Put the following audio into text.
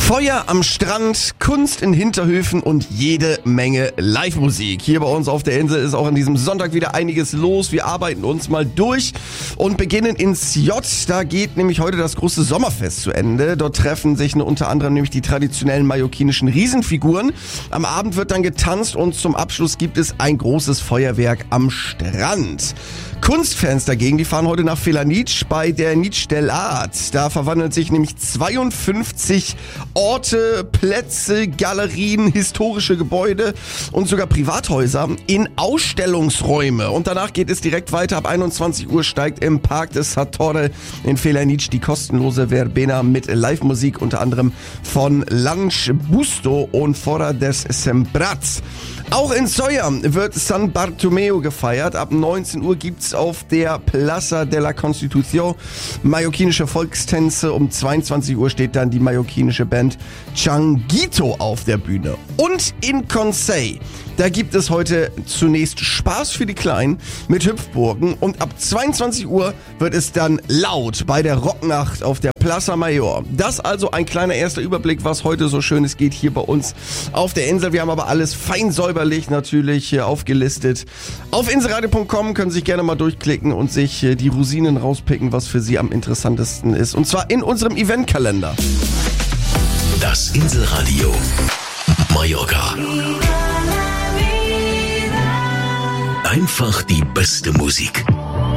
Feuer am Strand, Kunst in Hinterhöfen und jede Menge Live-Musik. Hier bei uns auf der Insel ist auch an diesem Sonntag wieder einiges los. Wir arbeiten uns mal durch und beginnen ins J. Da geht nämlich heute das große Sommerfest zu Ende. Dort treffen sich unter anderem nämlich die traditionellen mallorquinischen Riesenfiguren. Am Abend wird dann getanzt und zum Abschluss gibt es ein großes Feuerwerk am Strand. Kunstfans dagegen, die fahren heute nach Felanitx bei der Nitx del Art. Da verwandeln sich nämlich 52 Orte, Plätze, Galerien, historische Gebäude und sogar Privathäuser in Ausstellungsräume. Und danach geht es direkt weiter. Ab 21 Uhr steigt im Park des Satorre in Felanitx die kostenlose Verbena mit Live-Musik, unter anderem von Lange Busto und Fora des Sembrats. Auch in Sóller wird San Bartomeu gefeiert. Ab 19 Uhr gibt's auf der Plaza de la Constitución mallorquinische Volkstänze. Um 22 Uhr steht dann die mallorquinische Band Changuito auf der Bühne. Und in Consell, da gibt es heute zunächst Spaß für die Kleinen mit Hüpfburgen. Und ab 22 Uhr wird es dann laut bei der Rocknacht auf der Plaza Mayor. Das also ein kleiner erster Überblick, was heute so Schönes geht hier bei uns auf der Insel. Wir haben aber alles fein säuberlich natürlich hier aufgelistet. Auf inselradio.com können Sie sich gerne mal durchklicken und sich die Rosinen rauspicken, was für Sie am interessantesten ist. Und zwar in unserem Eventkalender. Das Inselradio Mallorca. Einfach die beste Musik.